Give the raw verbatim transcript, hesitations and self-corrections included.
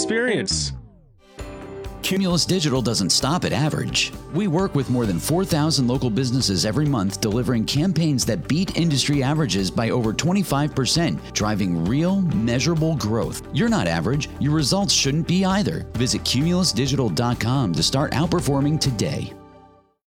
experience. Cumulus Digital doesn't stop at average. We work with more than four thousand local businesses every month, delivering campaigns that beat industry averages by over twenty-five percent, driving real, measurable growth. You're not average. Your results shouldn't be either. Visit cumulus digital dot com to start outperforming today.